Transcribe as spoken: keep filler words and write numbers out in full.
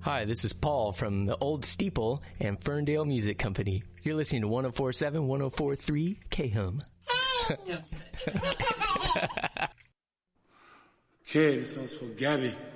Hi, this is Paul from the Old Steeple and Ferndale Music Company. You're listening to one oh four point seven, one oh four point three K-Hum. Okay, this one's for Gabby.